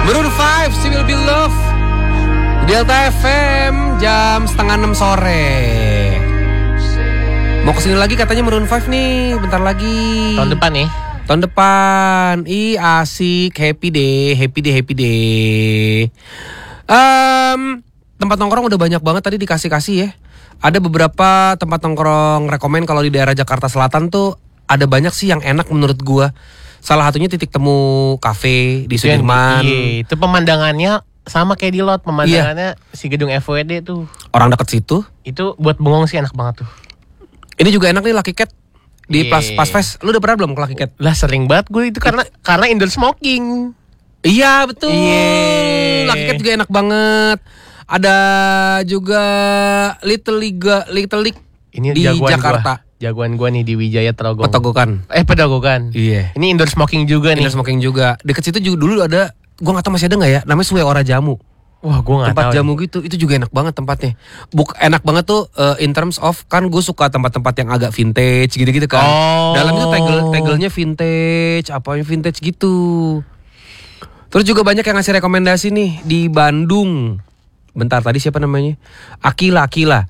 Maroon 5, She Will Be Love. Delta FM jam 5:30 sore. Mau kesini lagi katanya Maroon 5 nih, bentar lagi. Tahun depan nih. Tahun depan. Asik, happy day. Tempat nongkrong udah banyak banget tadi dikasih ya. Ada beberapa tempat nongkrong rekomen kalau di daerah Jakarta Selatan tuh ada banyak sih yang enak menurut gua. Salah satunya Titik Temu Cafe di Sudirman. Iya, itu pemandangannya sama kayak di lot, pemandangannya si gedung FWD tuh. Orang deket situ. Itu buat bengong sih enak banget tuh. Ini juga enak nih Lucky Cat di pas fest. Lu udah pernah belum ke Lucky Cat? Lah sering banget gue itu karena indoor smoking. Iya betul. Lucky Cat juga enak banget. Ada juga Little League ini di Jakarta. Jagoan gua nih di Wijaya Trogong. Pedagogan. Iya. Ini indoor smoking juga nih. Indoor smoking juga. Deket situ juga dulu ada. Gua nggak tahu masih ada nggak ya. Namanya Sue Ora Jamu. Wah, gue nggak tahu. Tempat jamu gitu. Itu juga enak banget tempatnya. Enak banget tuh in terms of kan gue suka tempat-tempat yang agak vintage gitu-gitu kan. Dalam itu tegelnya vintage, apanya vintage gitu. Terus juga banyak yang ngasih rekomendasi nih di Bandung. Bentar tadi siapa namanya? Akila.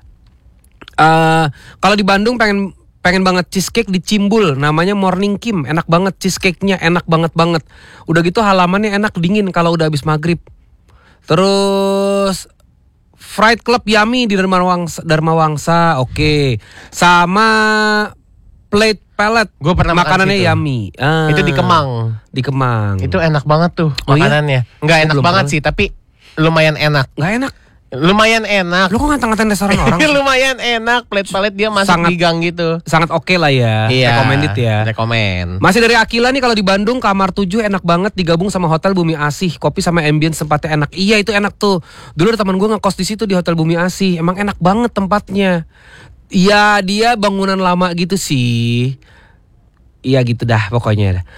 Kalau di Bandung pengen banget cheesecake di Cimbul, namanya Morning Kim, enak banget cheesecake-nya, enak banget. Udah gitu halamannya enak dingin kalau udah habis maghrib. Terus Fried Club Yummy di Dharma Wangsa, oke. Sama Plate Palette, gue pernah makanannya yummy. Itu di Kemang. Itu enak banget tuh makanannya. Nggak enak banget sih, tapi lumayan enak. Nggak enak. Lumayan enak. Lu kok ngata-ngatain restoran orang? Lumayan enak. Plate dia masuk di gang gitu. Sangat oke lah ya. Iya, recommended ya. Rekomen. Masih dari Akila nih, kalau di Bandung Kamar 7 enak banget, digabung sama Hotel Bumi Asih. Kopi sama ambience tempatnya enak. Iya itu enak tuh. Dulu ada teman gue ngekos di situ di Hotel Bumi Asih. Emang enak banget tempatnya. Iya dia bangunan lama gitu sih. Iya gitu dah pokoknya.